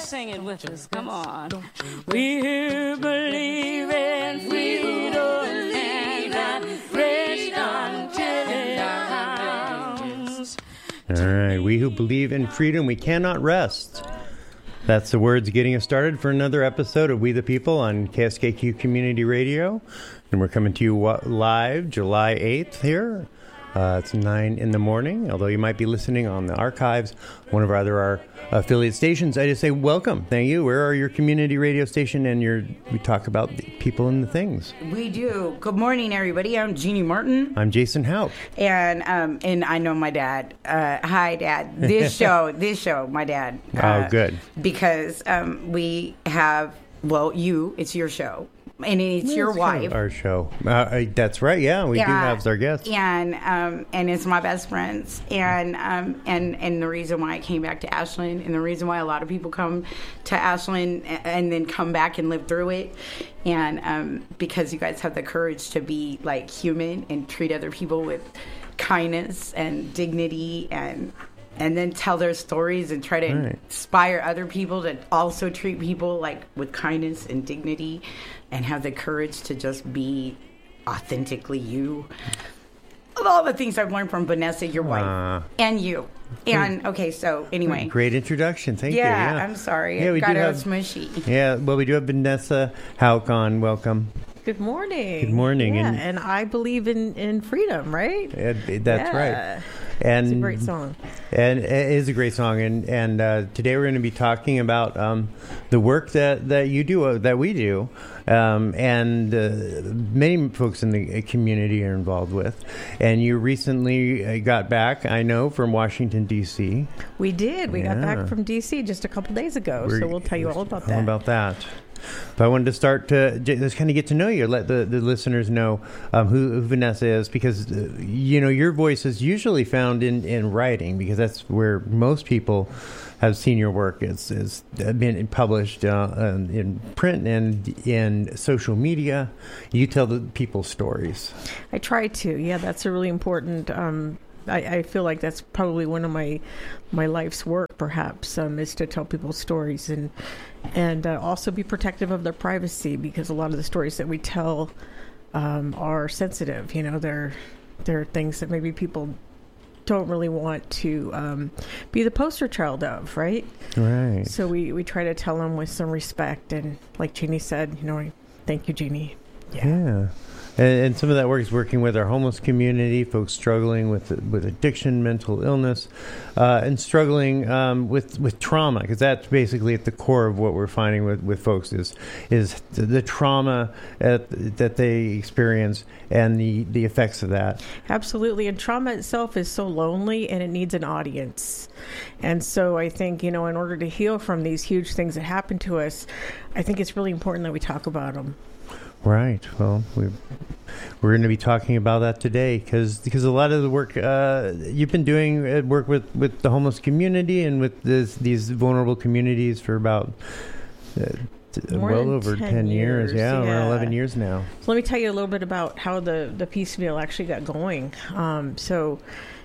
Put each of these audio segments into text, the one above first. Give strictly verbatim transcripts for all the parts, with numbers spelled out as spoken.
sing it with us. Come on. We here believe in freedom and that freedom till it comes. All right. We who believe in freedom, we cannot rest. That's the words getting us started for another episode of We the People on K S K Q Community Radio. And we're coming to you live July eighth here. Uh, it's nine in the morning, although you might be listening on the archives, one of our other our affiliate stations. I just say welcome. Thank you. Where are your community radio station and your, we talk about the people and the things. We do. Good morning, everybody. I'm Jeannie Martin. I'm Jason Houck. And um, and I know my dad. Uh, hi, Dad. This show, this show, my dad. Uh, oh, good. Because um, we have, well, you, it's your show. And it's yeah, your it's wife. Kind of our show. Uh, that's right. Yeah, we yeah. do have as our guest. And um, and it's my best friends. And um, and and the reason why I came back to Ashland, and the reason why a lot of people come to Ashland and, and then come back and live through it, and um, because you guys have the courage to be like human and treat other people with kindness and dignity and. And then tell their stories and try to right. inspire other people to also treat people like with kindness and dignity and have the courage to just be authentically you. Of all the things I've learned from Vanessa, your wife, uh, and you. And, okay, so anyway. Great introduction. Thank yeah, you. Yeah, I'm sorry. Yeah, I we got do it have, smushy. Yeah, well, we do have Vanessa Houck on. Welcome. Good morning. Good morning. Yeah, and, and I believe in, in freedom, right? It, that's yeah. right. And, it's a great song. And it is a great song. And and uh, today we're going to be talking about um, the work that, that you do, uh, that we do, um, and uh, many folks in the community are involved with. And you recently got back, I know, from Washington, D C We did. We yeah. got back from D C just a couple days ago. We're, so we'll tell you all about all that. All about that. But I wanted to start to just kind of get to know you, let the, the listeners know um, who, who Vanessa is, because, uh, you know, your voice is usually found in, in writing, because that's where most people have seen your work. It's, it's been published uh, in print and in social media. You tell the people stories. I try to. Yeah, that's a really important um I, I feel like that's probably one of my my life's work, perhaps, um, is to tell people stories and and uh, also be protective of their privacy, because a lot of the stories that we tell um, are sensitive. You know, they're they're things that maybe people don't really want to um, be the poster child of, right? Right. So we, we try to tell them with some respect, and like Jeannie said, you know, thank you, Jeannie. Yeah. yeah. And, and some of that work is working with our homeless community, folks struggling with with addiction, mental illness, uh, and struggling um, with with trauma, because that's basically at the core of what we're finding with, with folks is is the, the trauma at, that they experience and the, the effects of that. Absolutely. And trauma itself is so lonely, and it needs an audience. And so I think, you know, in order to heal from these huge things that happen to us, I think it's really important that we talk about them. Right. Well, we we're going to be talking about that today, because because a lot of the work uh, you've been doing uh, work with, with the homeless community and with this, these vulnerable communities for about uh, t- well over ten, ten years. years. Yeah, yeah, around eleven years now. So let me tell you a little bit about how the the piecemeal actually got going. Um, so.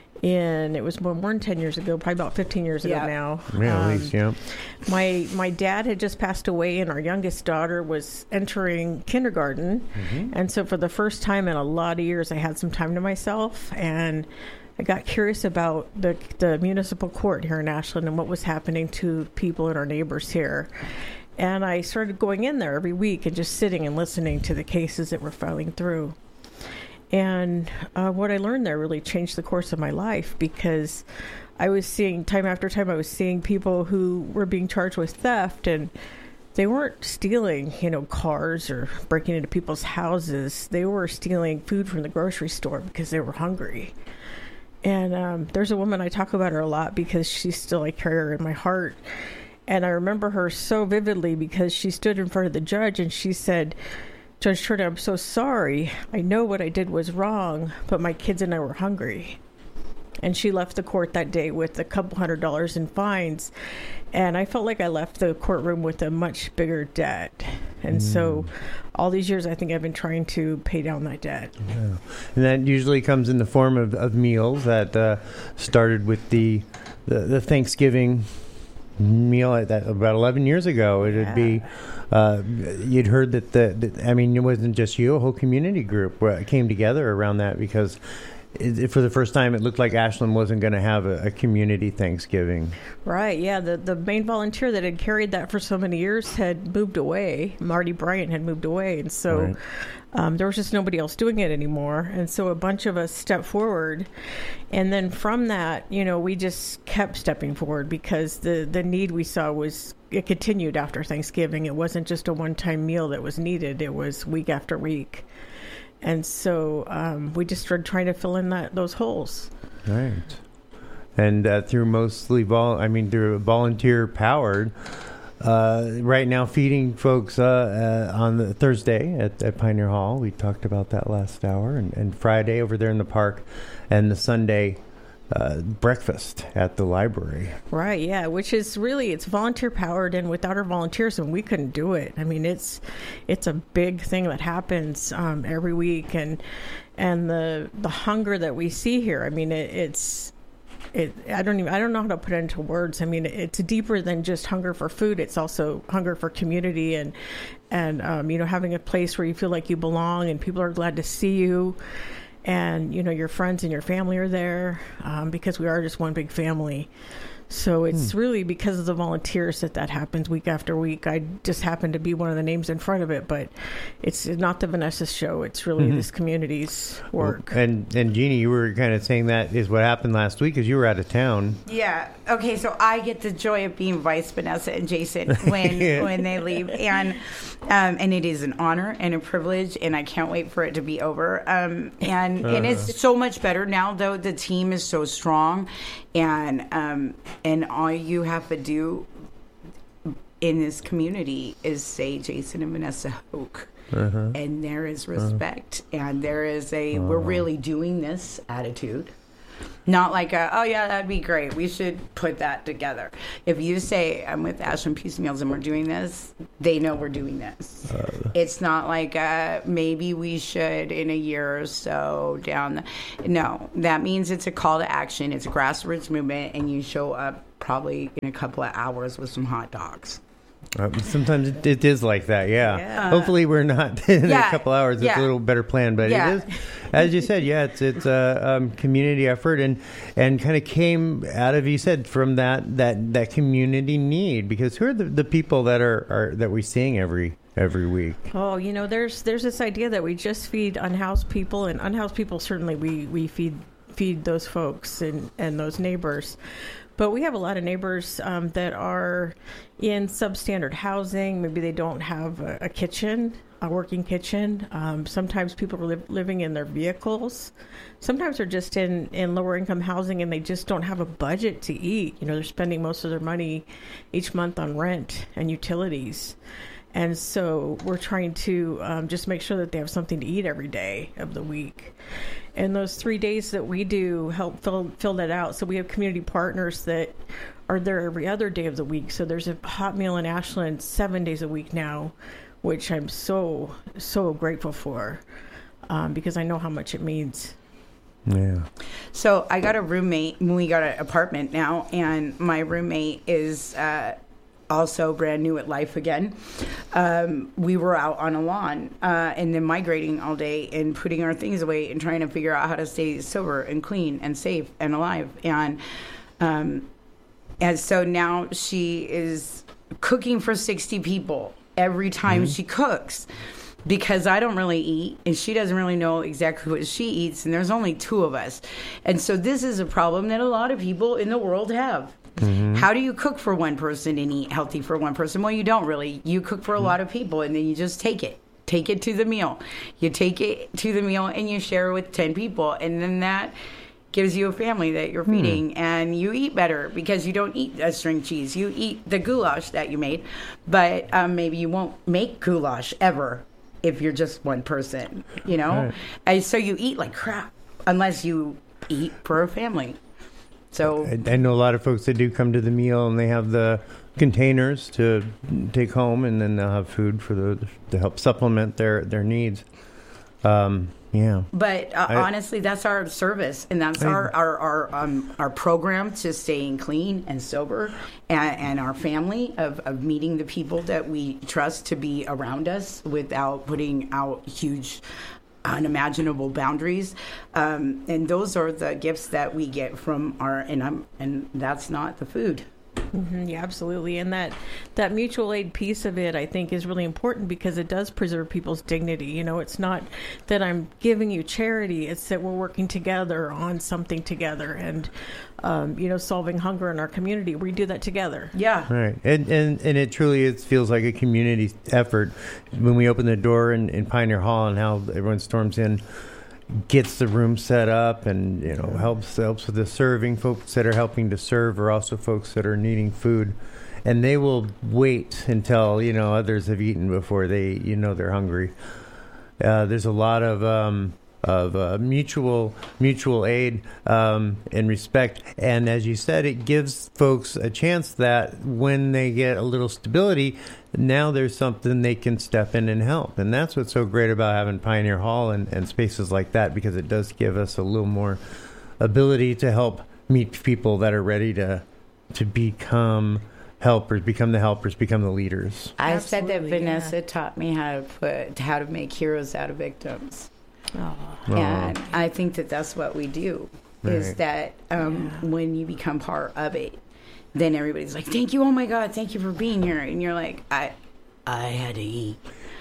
And it was more, more than ten years ago, probably about fifteen years ago yeah. now. Yeah, um, at least, yeah. My my dad had just passed away, and our youngest daughter was entering kindergarten. Mm-hmm. And so for the first time in a lot of years, I had some time to myself, and I got curious about the the municipal court here in Ashland and what was happening to people and our neighbors here. And I started going in there every week and just sitting and listening to the cases that were filing through. And uh, what I learned there really changed the course of my life, because I was seeing, time after time, I was seeing people who were being charged with theft, and they weren't stealing, you know, cars or breaking into people's houses. They were stealing food from the grocery store because they were hungry. And um, there's a woman, I talk about her a lot because she's still, I carry her in my heart. And I remember her so vividly because she stood in front of the judge and she said, "Judge Turner, I'm so sorry. I know what I did was wrong, but my kids and I were hungry." And she left the court that day with a couple hundred dollars in fines. And I felt like I left the courtroom with a much bigger debt. And mm. so all these years, I think I've been trying to pay down that debt. Yeah. And that usually comes in the form of, of meals that uh, started with the, the, the Thanksgiving meal at that about eleven years ago. It'd Yeah. be, uh, you'd heard that the, the, I mean, it wasn't just you, a whole community group uh, came together around that because it, it, for the first time it looked like Ashland wasn't going to have a, a community Thanksgiving. Right, yeah. The the main volunteer that had carried that for so many years had moved away. Marty Bryant had moved away, and so Right. um, there was just nobody else doing it anymore. And so a bunch of us stepped forward, and then from that, you know, we just kept stepping forward because the the need we saw was it continued after Thanksgiving. It wasn't just a one time meal that was needed; it was week after week. And so um, we just started trying to fill in that those holes. Right. And uh, through mostly vol, I mean, through volunteer powered, uh, right now feeding folks uh, uh, on the Thursday at, at Pioneer Hall. We talked about that last hour, and, and Friday over there in the park, and the Sunday uh, breakfast at the library. Right, yeah, which is really, it's volunteer powered, and without our volunteers, and we couldn't do it. I mean, it's it's a big thing that happens um, every week, and and the the hunger that we see here, I mean, it, it's it I don't even I don't know how to put it into words. I mean, it's deeper than just hunger for food. It's also hunger for community, and and um, you know, having a place where you feel like you belong and people are glad to see you. And, you know, your friends and your family are there um, because we are just one big family. So it's hmm. really because of the volunteers that that happens week after week. I just happen to be one of the names in front of it, but it's not the Vanessa show. It's really mm-hmm. this community's work. Well, and and Jeannie, you were kind of saying that is what happened last week because you were out of town. Yeah. Okay. So I get the joy of being vice Vanessa and Jason when yeah. when they leave, and um, and it is an honor and a privilege, and I can't wait for it to be over. Um, and uh-huh. and it's so much better now, though. The team is so strong, and um, and all you have to do in this community is say Jason and Vanessa Hoke. Uh-huh. And there is respect, uh-huh. and there is a uh-huh. we're really doing this attitude. Not like a, oh yeah, that'd be great, we should put that together. If you say, I'm with Ashland Peace Meals and we're doing this, they know we're doing this. Uh, it's not like a, maybe we should in a year or so down the, no, that means it's a call to action. It's a grassroots movement, and you show up probably in a couple of hours with some hot dogs. Uh, sometimes it, it is like that, yeah. yeah. Hopefully we're not in yeah. a couple hours. It's yeah. a little better plan, but yeah. it is, as you said, yeah, it's it's a um, community effort, and and kind of came out of, you said, from that that, that community need, because who are the, the people that are, are that we're seeing every every week? Oh, you know, there's there's this idea that we just feed unhoused people, and unhoused people certainly we, we feed feed those folks and, and those neighbors. But we have a lot of neighbors um, that are in substandard housing. Maybe they don't have a, a kitchen, a working kitchen. Um, sometimes people are li- living in their vehicles. Sometimes they're just in, in lower income housing and they just don't have a budget to eat. You know, they're spending most of their money each month on rent and utilities. And so we're trying to um, just make sure that they have something to eat every day of the week. And those three days that we do help fill, fill that out. So we have community partners that are there every other day of the week. So there's a hot meal in Ashland seven days a week now, which I'm so, so grateful for um, because I know how much it means. Yeah. So I got a roommate, we got an apartment now, and my roommate is uh, also brand new at life again. Um, we were out on a lawn uh, and then migrating all day and putting our things away and trying to figure out how to stay sober and clean and safe and alive. And um, and so now she is cooking for sixty people every time mm-hmm. she cooks, because I don't really eat and she doesn't really know exactly what she eats, and there's only two of us. And so this is a problem that a lot of people in the world have. Mm-hmm. How do you cook for one person and eat healthy for one person? Well, you don't really. You cook for a mm-hmm. lot of people, and then you just take it. Take it to the meal. You take it to the meal and you share with ten people, and then that gives you a family that you're feeding, mm. and you eat better because you don't eat a string cheese. You eat the goulash that you made, but um, maybe you won't make goulash ever if you're just one person, you know? Right. And so you eat like crap unless you eat for a family. So I, I know a lot of folks that do come to the meal and they have the containers to take home, and then they'll have food for the to help supplement their, their needs. Um, Yeah. But uh, I- honestly, that's our service, and that's I- our our our, um, our program to staying clean and sober, and, and our family of, of meeting the people that we trust to be around us without putting out huge, unimaginable boundaries. Um, and those are the gifts that we get from our and I'm and that's not the food. Mhm, yeah, absolutely. And that that mutual aid piece of it, I think, is really important because it does preserve people's dignity. You know, it's not that I'm giving you charity; it's that we're working together on something together, and um, you know, solving hunger in our community. We do that together. Yeah. Right, and and, and it truly is, feels like a community effort when we open the door in, in Pioneer Hall and how everyone storms in, gets the room set up, and you know helps helps with the serving. Folks that are helping to serve are also folks that are needing food, and they will wait until you know others have eaten before they you know they're hungry. Uh, there's a lot of um, of uh, mutual mutual aid um, and respect, and as you said, it gives folks a chance that when they get a little stability, now there's something they can step in and help. And that's what's so great about having Pioneer Hall and, and spaces like that, because it does give us a little more ability to help meet people that are ready to to become helpers, become the helpers, become the leaders. I said that Absolutely, Vanessa yeah. taught me how to put how to make heroes out of victims. Oh, And I think that that's what we do, is Right. that um, when you become part of it, then everybody's like, thank you, oh my God, thank you for being here. And you're like, I I had to eat.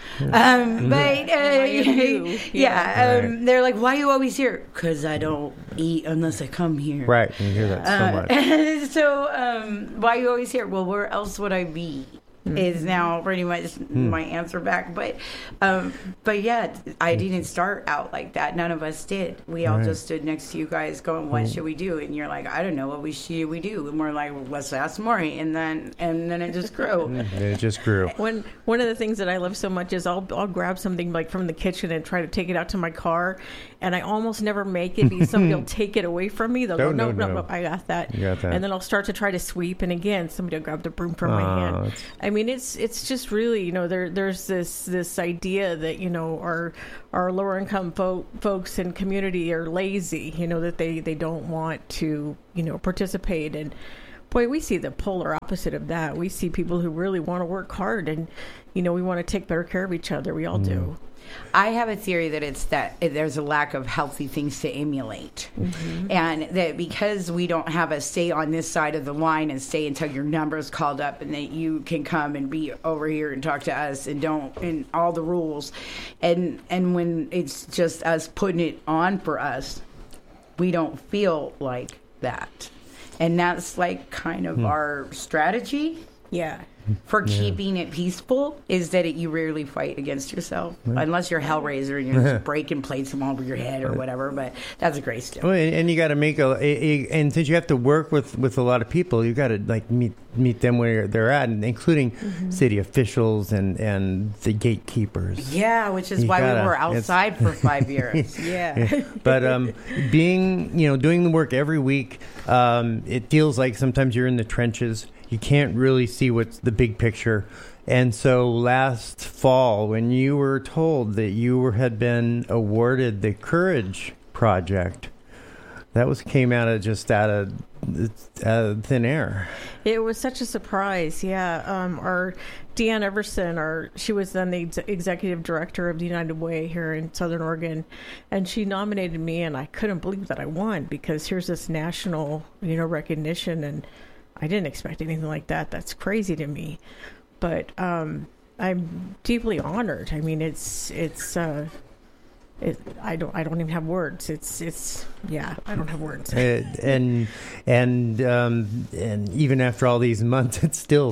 Um, but, uh, I do. yeah, um, Right. they're like, why are you always here? Because I don't eat unless I come here. Right, you hear that so much. Uh, so, um, why are you always here? Well, where else would I be? Is now pretty much my answer back. But, um, but yeah, I didn't start out like that. None of us did. We all Right. just stood next to you guys, going, "What should we do?" And you're like, "I don't know. What we should we do?" And we're like, well, "Let's ask Maury." And then, and then it just grew. And it just grew. When one of the things that I love so much is I'll I'll grab something like from the kitchen and try to take it out to my car, and I almost never make it because somebody will take it away from me. They'll No, go, no, no, no, no. no, I got that. You got that. And then I'll start to try to sweep, and again, somebody will grab the broom from my Aw, hand. that's- I mean, it's it's just really, you know, there there's this this idea that, you know, our our lower income fo- folks in community are lazy, you know, that they they don't want to, you know, participate. And boy, we see the polar opposite of that. We see people who really want to work hard, and you know, we want to take better care of each other. We all do. I have a theory that it's that there's a lack of healthy things to emulate. And that because we don't have a stay on this side of the line and stay until your number's called up and that you can come and be over here and talk to us and don't, and all the rules. And, and when it's just us putting it on for us, we don't feel like that. And that's like kind of our strategy Yeah. for keeping it peaceful, is that it, you rarely fight against yourself unless you're Hellraiser and you're just breaking plates from over your head or whatever. But that's a great step. Well, and, and you got to make a, a, a, and since you have to work with, with a lot of people, you got to like meet meet them where they're at, and including city officials and, and the gatekeepers. Yeah, which is You why gotta- we were it's- outside for five years. Yeah. But um, being, you know, doing the work every week, um, it feels like sometimes you're in the trenches. You can't really see what's the big picture. And so last fall, when you were told that you were, had been awarded the Courage Project, that was came out of just out of, out of thin air. It was such a surprise. Yeah. Um, our Deanne Everson, our, she was then the ex- executive director of the United Way here in Southern Oregon, and she nominated me, and I couldn't believe that I won, because here's this national, you know, recognition, and I didn't expect anything like that. That's crazy to me. But um, I'm deeply honored. I mean, it's it's. Uh, it, I don't. I don't even have words. It's. It's. Yeah. I don't have words. Uh, and and um, and even after all these months, it's still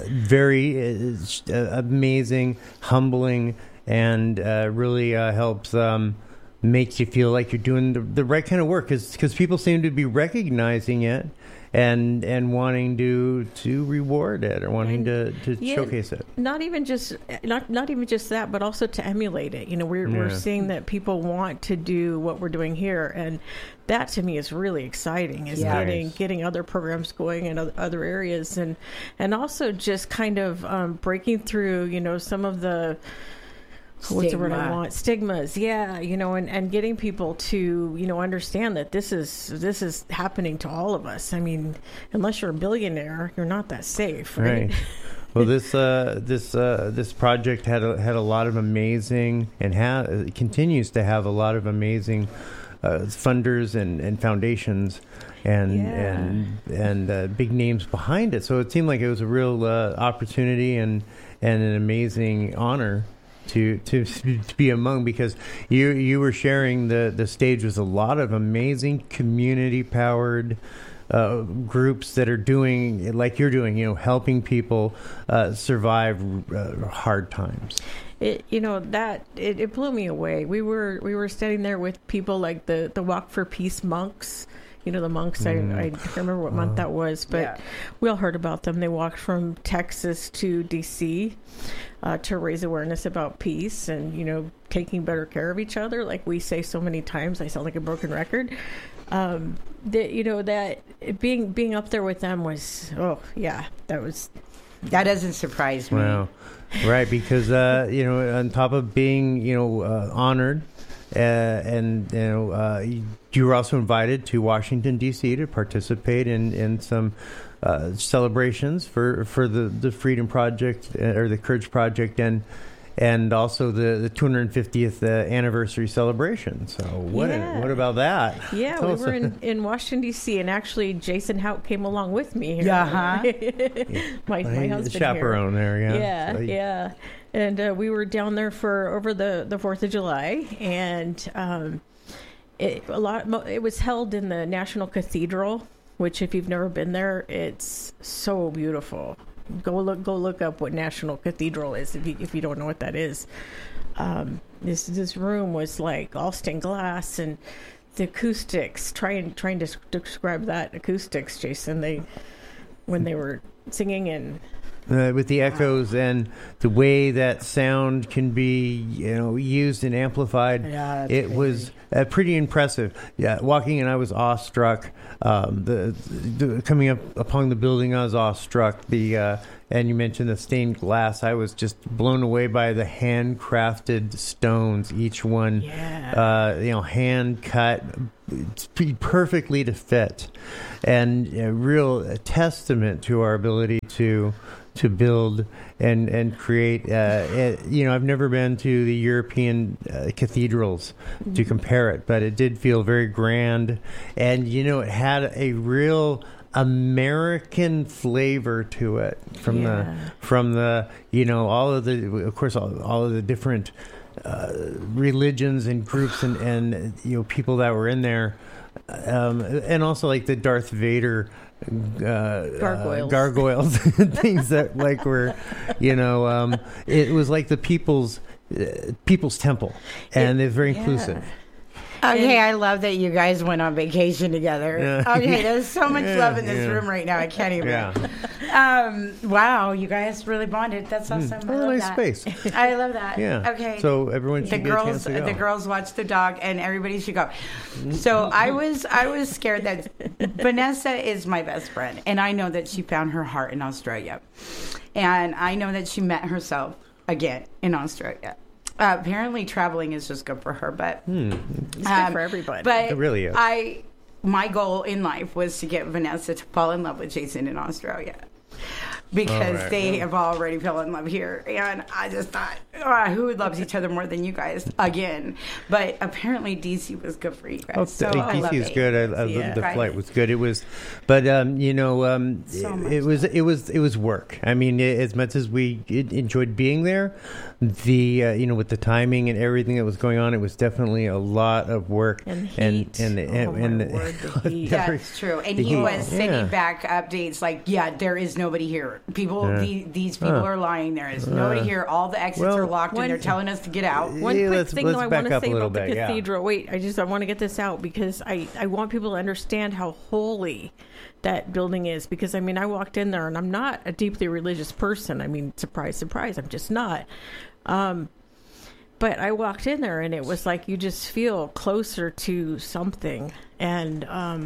very uh, amazing, humbling, and uh, really uh, helps um, make you feel like you're doing the, the right kind of work. Because people seem to be recognizing it and and wanting to to reward it or wanting to, to Yeah, showcase it. Not even just not not even just that, but also to emulate it. You know, we're we're Yeah. seeing that people want to do what we're doing here, and that to me is really exciting. Is Yeah. getting Nice. getting other programs going in other, other areas, and and also just kind of um, breaking through. You know, some of the what's the word I Stigma. want? Stigmas, yeah, you know, and, and getting people to, you know, understand that this is this is happening to all of us. I mean, unless you're a billionaire, you're not that safe, right? Right. Well, this uh, this uh, this project had a, had a lot of amazing and ha- continues to have a lot of amazing uh, funders and, and foundations and Yeah. and and uh, big names behind it. So it seemed like it was a real uh, opportunity and and an amazing honor to to to be among, because you you were sharing the the stage with a lot of amazing community powered uh, groups that are doing like you're doing, you know, helping people uh, survive uh, hard times. It, you know, that it, it blew me away. We were we were standing there with people like the the Walk for Peace monks. You know, the monks, Mm. I, I can't remember what month that was, but Yeah. we all heard about them. They walked from Texas to D C uh, to raise awareness about peace and, you know, taking better care of each other. Like we say so many times, I sound like a broken record. Um, that, you know, that being being up there with them was, oh, yeah, that was. That doesn't surprise me. Wow. Right, because uh, you know, on top of being, you know, uh, honored, uh, and you know, uh, you, you were also invited to Washington D C to participate in in some uh, celebrations for for the the Freedom Project uh, or the Courage Project, and and also the the two hundred fiftieth uh, anniversary celebration. So what Yeah. what about that? Yeah, Tell we us were a- in, in Washington, D C, and actually Jason Hout came along with me. Here. Uh-huh. my, my the husband chaperone here. there, yeah. Yeah, So you- yeah. And uh, we were down there for over the, the fourth of July, and um, it, a lot. mo- It was held in the National Cathedral, which, if you've never been there, it's so beautiful. Go look, go look up what National Cathedral is if you, if you don't know what that is. Um, this this room was like all stained glass, and the acoustics. Trying trying to s- describe that acoustics, Jason. They when they were singing and. Uh, with the echoes and the way that sound can be, you know, used and amplified, Yeah, that's it was uh, pretty impressive. Yeah, walking in, I was awestruck. Um, the, the coming up upon the building, I was awestruck. The uh, and you mentioned the stained glass. I was just blown away by the handcrafted stones. Each one, Yeah. uh, you know, hand cut perfectly to fit, and a real testament to our ability to. to build and and create. Uh, it, you know, I've never been to the European uh, cathedrals to compare it, but it did feel very grand, and you know, it had a real American flavor to it from Yeah. the from the you know all of the of course all, all of the different uh, religions and groups and and you know people that were in there, um, and also like the Darth Vader. Uh, Gargoyles. uh, gargoyles, things that like were, you know, um, it was like the people's uh, people's temple, and they're very inclusive. Okay, I love that you guys went on vacation together. Yeah. Okay, there's so much Yeah, love in this yeah. room right now. I can't even. Yeah, Um, wow, you guys really bonded. That's awesome. I a love nice that. space. I love that. Yeah. Okay. So everyone the should get a chance girls, to go. the girls watch the dog, and everybody should go. So I was, I was scared that Vanessa is my best friend, and I know that she found her heart in Australia, and I know that she met herself again in Australia. Uh, apparently, traveling is just good for her, but Hmm. It's good for everybody. But It really is. I, my goal in life was to get Vanessa to fall in love with Jason in Australia, because All right. they have already fell in love here, and I just thought, oh, who loves each other more than you guys again? But apparently, D C was good for you guys. Oh, so th- I love D C is it. good. I, I, Yeah. the Right. flight was good. It was, but um, you know, um, So it, much it was it was it was work. I mean, it, as much as we it, enjoyed being there, the uh, you know with the timing and everything that was going on, it was definitely a lot of work And and heat. and Oh, and, my and the- word, the heat. Yeah, it's true. And The he heat. was sending Yeah. back updates like, yeah, there is nobody here. People, Yeah. the, these people Huh. are lying. There is nobody Uh, here. All the exits well, are locked, one- and they're telling us to get out. One Yeah, quick let's- thing let's though I back want to up a say little about the bit, yeah. cathedral. Wait, I just I want to get this out because I, I want people to understand how holy that building is, because I mean I walked in there and I'm not a deeply religious person. I mean, surprise, surprise, I'm just not. Um, but I walked in there and it was like you just feel closer to something, and um,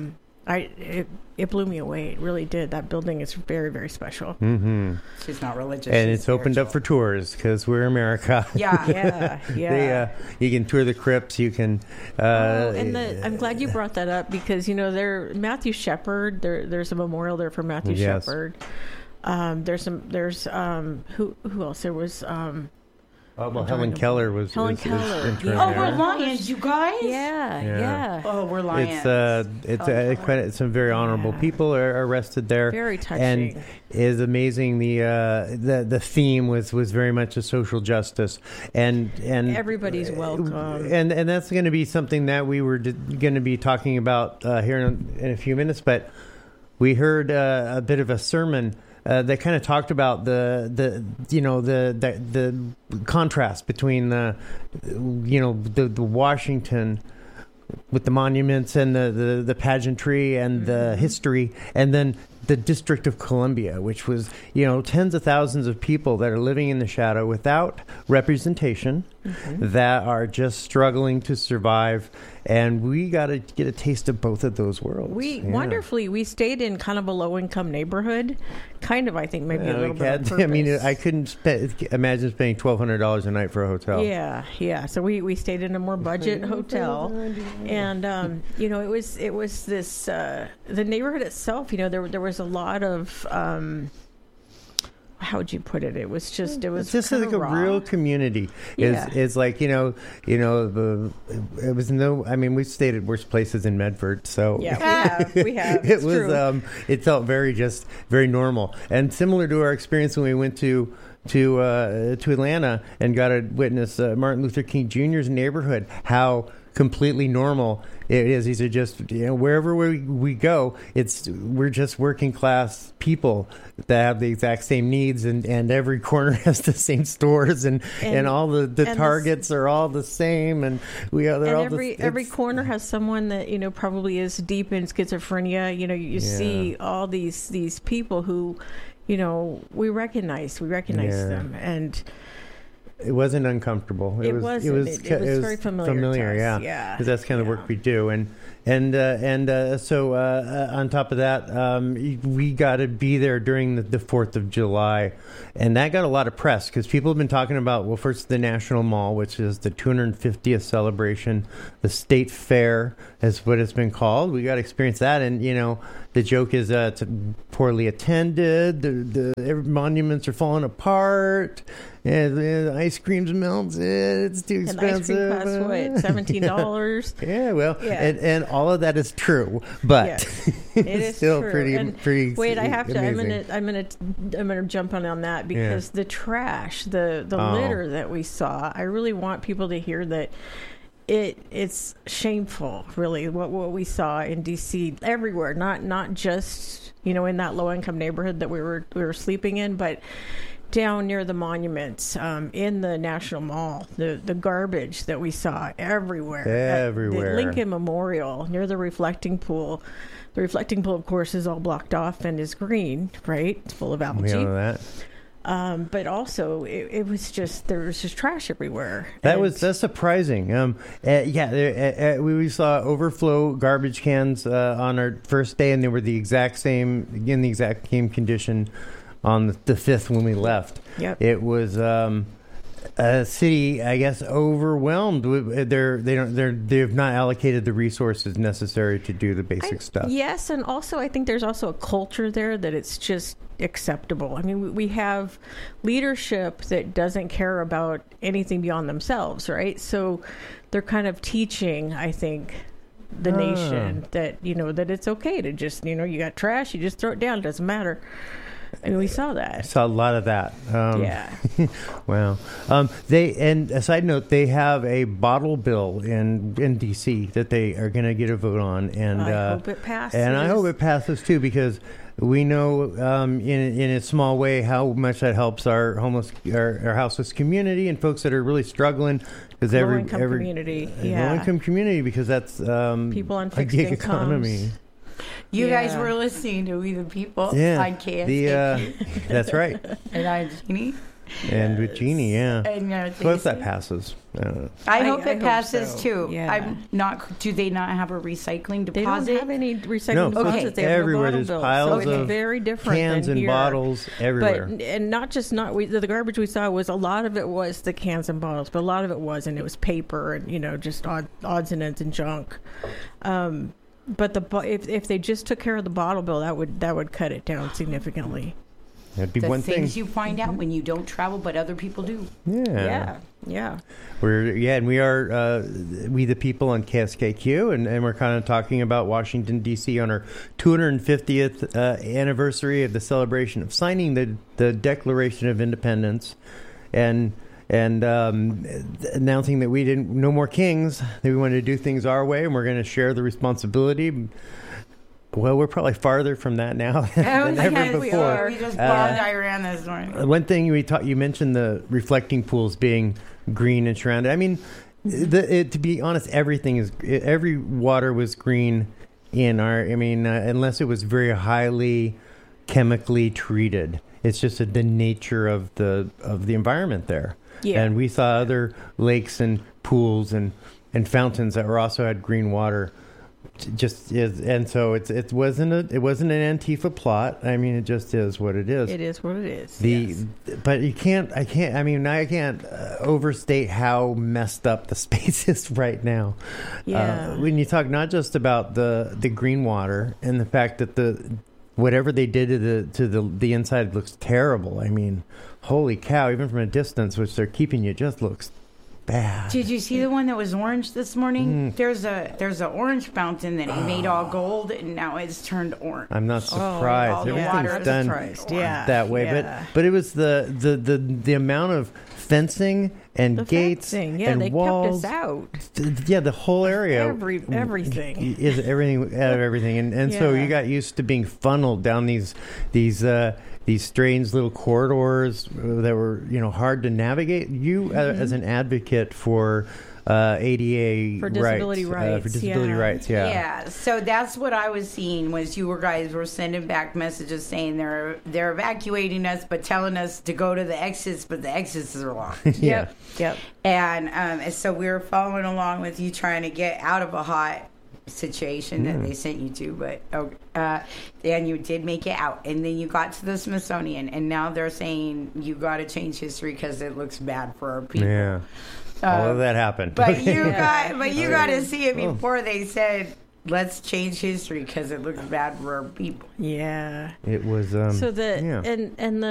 I it, it blew me away. It really did. That building is very, very special. Mm-hmm. She's not religious. And she's it's opened up for spiritual. tours because we're America. Yeah. Yeah, yeah. They, uh, you can tour the crypts. You can. Uh, Oh, and the, I'm glad you brought that up because, you know, there Matthew Shepard, there, there's a memorial there for Matthew Yes. Shepard. Um, there's some, there's, um, who, who else? There was, um, oh, well, I'm Helen trying to- Keller was. Helen is, is Keller, interned yeah. Oh, there. we're lions, you guys. yeah, Yeah. yeah. Oh, we're lions. It's uh, it's Oh, uh, quite some very honorable Yeah. people are arrested there. Very touching. And is amazing. The uh, the the theme was, was very much a social justice, and and Everybody's welcome. And and that's going to be something that we were d- going to be talking about uh, here in, in a few minutes. But we heard uh, a bit of a sermon. Uh, that kind of talked about the, the you know the, the the contrast between the you know the, the Washington with the monuments and the, the, the pageantry and mm-hmm. the history, and then the District of Columbia, which was, you know, tens of thousands of people that are living in the shadow without representation, mm-hmm. that are just struggling to survive. And we got to get a taste of both of those worlds. We yeah. wonderfully, we stayed in kind of a low-income neighborhood, kind of, I think, maybe Uh, a little bit on had- purpose. I mean, I couldn't spe- imagine spending twelve hundred dollars a night for a hotel. Yeah, yeah. So we, we stayed in a more budget hotel, and um, you know, it was it was this uh, the neighborhood itself. You know, there there was a lot of. Um, how would you put it? It was just it was It's just kinda like a raw. real community. Yeah. It's, it's like, you know, you know, the, it was no, I mean, we stayed at worse places in Medford, so Yeah, we have. We have. it It's was, true. um, it felt very just very normal and similar to our experience when we went to to uh, to Atlanta and got to witness uh, Martin Luther King Junior's neighborhood. How completely normal it is. These are just, you know, wherever we, we go, it's we're just working class people that have the exact same needs, and, and every corner has the same stores, and, and, And- all the, the and targets are all the same, and we are they're and all every the, every it's- corner has someone that, you know, probably is deep in schizophrenia. You know, you Yeah. see all these these people who, you know, we recognize we recognize Yeah. them, and It wasn't uncomfortable. It, It was. wasn't. It was. It- it was very familiar to us, Yeah, yeah. because that's kind of the Yeah. work we do, and and uh, and uh, so uh, uh, on top of that, um, we got to be there during the, the Fourth of July, and that got a lot of press because people have been talking about, well, first the National Mall, which is the two hundred fiftieth celebration, the State Fair is what it's been called. We got to experience that, and you know, the joke is uh, it's poorly attended. The the every, monuments are falling apart. Yeah, the ice cream's melted. It's too and expensive. ice cream costs what, seventeen dollars. Yeah, well, Yeah. And, and all of that is true, but Yes, it's it is still true. pretty, And pretty. Wait, I have to. I'm amazing. gonna. I'm gonna. I'm gonna jump on on that because the trash, the the Oh. litter that we saw. I really want people to hear that. It it's shameful, really, what what we saw in D C everywhere. Not not just, you know, in that low income neighborhood that we were we were sleeping in, but down near the monuments, um, in the National Mall, the the garbage that we saw everywhere, At Everywhere. the Lincoln Memorial near the reflecting pool. The reflecting pool, of course, is all blocked off and is green, right? It's full of We algae. know that. Um, but also, it, it was just there was just trash everywhere. That And- was that's surprising. Um, uh, yeah, there, uh, uh, we, we saw overflow garbage cans uh, on our first day, and they were the exact same in the exact same condition on the, the fifth when we left. Yep. It was um, a city, I guess, overwhelmed. With, they're they don't they're they've not allocated the resources necessary to do the basic I- stuff. Yes, and also I think there's also a culture there that it's just acceptable. I mean, we- we have leadership that doesn't care about anything beyond themselves, right? So they're kind of teaching, I think, the Ah. nation that, you know, that it's okay to just, you know, you got trash, you just throw it down, it doesn't matter. I mean, we saw I that. saw a lot of that. Um, Yeah. Wow. Um, they and a side note, they have a bottle bill in in D C that they are going to get a vote on, and I uh, hope it passes. and I hope it passes too, because we know um, in in a small way how much that helps our homeless, our, our houseless community and folks that are really struggling because every Low-income every community, uh, yeah. low income community, because that's um, People on a fixed gig incomes. economy. You guys Yeah. were listening to We the People Yeah, on K S K. the uh, that's right. And I'm Jeannie. And with Jeannie, yeah. And, uh, So if that they- passes. Uh, I I- hope I it hope passes so. too. Yeah. I'm not. Do they not have a recycling They deposit? don't have any recycling No, deposits. okay. They have no everywhere bottle there's bill. piles so of it's very different cans than and here. bottles everywhere. But and not just not we, the, the garbage we saw was a lot of it was the cans and bottles, but a lot of it wasn't. It was paper and you know just odd, odds and ends and junk. Um, but the bo- if if they just took care of the bottle bill, that would that would cut it down significantly. That'd be the one thing. things you find out when you don't travel, but other people do. Yeah. Yeah, yeah. We're yeah, and we are uh, we the people on K S K Q, and, and we're kind of talking about Washington D C on our two hundred fiftieth uh, anniversary of the celebration of signing the the Declaration of Independence, and and um, announcing that we didn't no more kings, that we wanted to do things our way, and we're going to share the responsibility. Well, we're probably farther from that now than ever Yes, we before. are. We just Uh, bombed Iran this morning. One thing we talked, you mentioned the reflecting pools being green and surrounded. I mean, the, it, to be honest, everything is every water was green in our. I mean, uh, unless it was very highly chemically treated. It's just a, the nature of the of the environment there. Yeah. And we saw other lakes and pools and, and fountains that were also had green water. Just is, and so it's it wasn't a it wasn't an Antifa plot. I mean, it just is what it is. It is what it is. The yes. but you can't. I can't. I mean, I can't uh, overstate how messed up the space is right now. Yeah. Uh, when you talk not just about the the green water and the fact that the whatever they did to the to the the inside looks terrible. I mean, holy cow! Even from a distance, which they're keeping you, just looks bad. Did you see the one that was orange this morning? Mm. There's a there's an orange fountain that he made all gold, and now it's turned orange. I'm not surprised. all the Everything's water is done surprised. Yeah. that way, Yeah. but but it was the the the, the amount of fencing and The gates fencing, yeah, and they walls. kept us out. Th- Yeah, the whole area. Every everything. is everything out of everything, and and so Yeah. you got used to being funneled down these these uh, these strange little corridors that were you know hard to navigate. You uh, as an advocate for uh, A D A For disability rights, uh, rights, for disability yeah. rights, yeah. Yeah, so that's what I was seeing was you guys were sending back messages saying they're they're evacuating us, but telling us to go to the exits, but the exits are locked. yeah. Yep. Yep. And um, and so we were following along with you trying to get out of a hot situation that they sent you to, but oh, uh, and you did make it out, and then you got to the Smithsonian, and now they're saying you got to change history because it looks bad for our people. Yeah. All Uh, of that happened. But you got, but you got to see it before they said, "Let's change history" because it looks bad for our people. Yeah. It was. Um, So the yeah. and and the